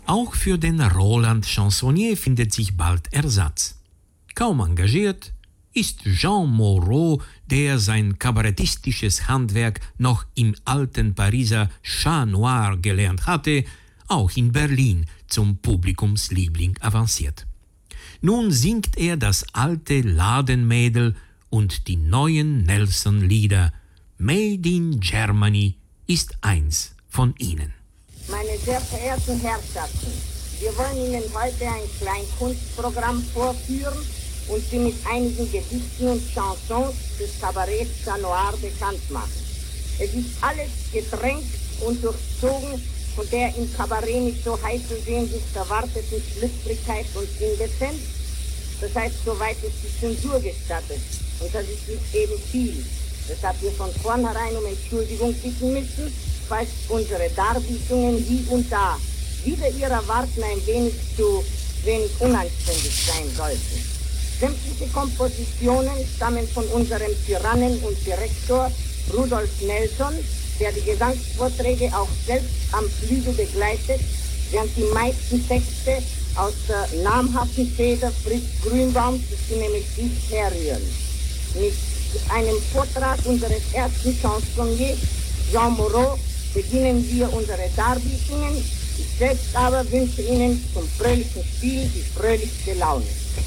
Auch für den Roland Chansonnier findet sich bald Ersatz. Kaum engagiert ist Jean Moreau, der sein kabarettistisches Handwerk noch im alten Pariser Chat Noir gelernt hatte, auch in Berlin zum Publikumsliebling avanciert. Nun singt er das alte Ladenmädel und die neuen Nelson-Lieder. Made in Germany ist eins von ihnen. Meine sehr verehrten Herrschaften, wir wollen Ihnen heute ein Kleinkunstprogramm vorführen und Sie mit einigen Gedichten und Chansons des Cabarets Chat Noir bekannt machen. Es ist alles getränkt und durchzogen von der im Kabarett mit so heißer Sehnsucht erwarteten Schlüpfrigkeit und Indezenz. Das heißt, soweit es die Zensur gestattet. Und das ist nicht eben viel. Deshalb wir von vornherein um Entschuldigung bitten müssen, falls unsere Darbietungen hier und da wider ihr Erwarten ein wenig unanständig sein sollten. Sämtliche Kompositionen stammen von unserem Tyrannen und Direktor Rudolf Nelson, der die Gesangsvorträge auch selbst am Flügel begleitet, während die meisten Texte aus der namhaften Feder Fritz Grünbaums, das Sie nämlich nicht herrühren. Mit einem Vortrag unseres ersten Chansonniers, Jean Moreau, beginnen wir unsere Darbietungen. Ich selbst aber wünsche Ihnen zum fröhlichen Spiel die fröhlichste Laune.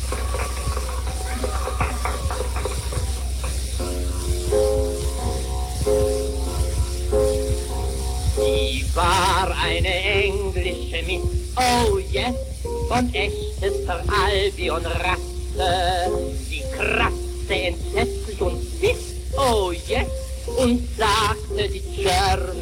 Sie war eine englische Miss, oh yes, von echtester Albion-Rasse. Sie kratzte entsetzlich und biss, oh yes, und sagte die German